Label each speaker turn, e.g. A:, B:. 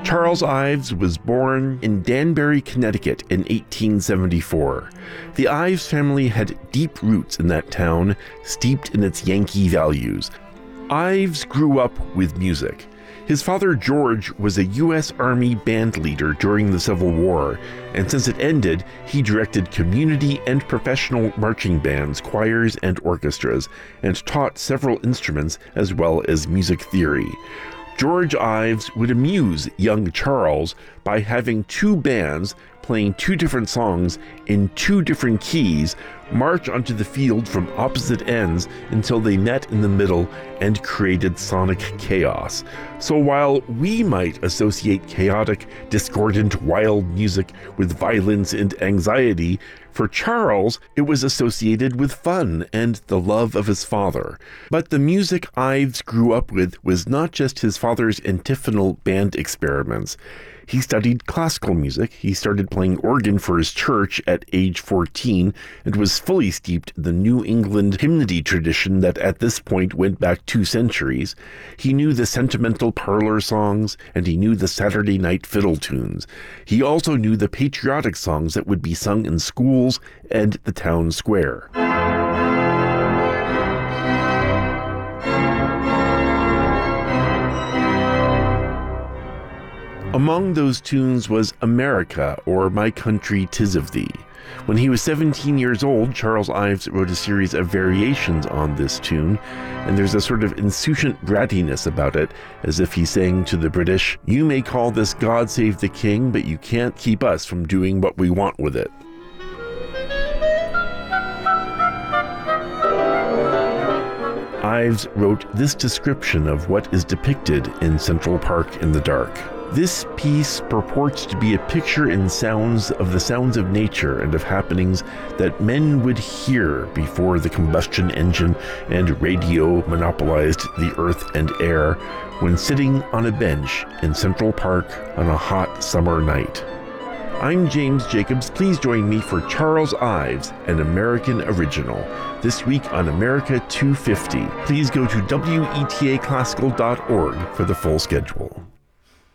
A: Charles Ives was born in Danbury, Connecticut in 1874. The Ives family had deep roots in that town, steeped in its Yankee values. Ives grew up with music. His father, George, was a U.S. Army band leader during the Civil War, and since it ended, he directed community and professional marching bands, choirs, and orchestras, and taught several instruments as well as music theory. George Ives would amuse young Charles by having two bands playing two different songs in two different keys march onto the field from opposite ends until they met in the middle and created sonic chaos. So while we might associate chaotic, discordant, wild music with violence and anxiety, for Charles, it was associated with fun and the love of his father. But the music Ives grew up with was not just his father's antiphonal band experiments. He studied classical music. He started playing organ for his church at age 14 and was fully steeped in the New England hymnody tradition that at this point went back 2 centuries. He knew the sentimental parlor songs, and he knew the Saturday night fiddle tunes. He also knew the patriotic songs that would be sung in schools and the town square. Among those tunes was America, or My Country 'Tis of Thee. When he was 17 years old, Charles Ives wrote a series of variations on this tune, and there's a sort of insouciant brattiness about it, as if he's saying to the British, "You may call this God Save the King, but you can't keep us from doing what we want with it." Ives wrote this description of what is depicted in Central Park in the Dark. This piece purports to be a picture in sounds of the sounds of nature and of happenings that men would hear before the combustion engine and radio monopolized the earth and air when sitting on a bench in Central Park on a hot summer night. I'm James Jacobs. Please join me for Charles Ives, an American original, this week on America 250. Please go to wetaclassical.org for the full schedule.